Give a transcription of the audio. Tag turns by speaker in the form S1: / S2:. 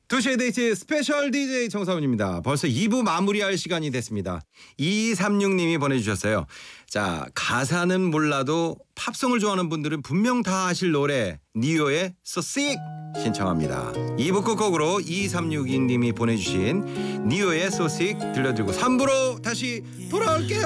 S1: 2시의 데이트 스페셜 DJ 정사훈입니다. 벌써 2부 마무리할 시간이 됐습니다. 2236님이 보내주셨어요. 자, 가사는 몰라도 팝송을 좋아하는 분들은 분명 다 아실 노래 니오의 So Sick 신청합니다. 2부 끝곡으로 2362님이 보내주신 니오의 So Sick 들려드리고 3부로 다시 돌아올게요.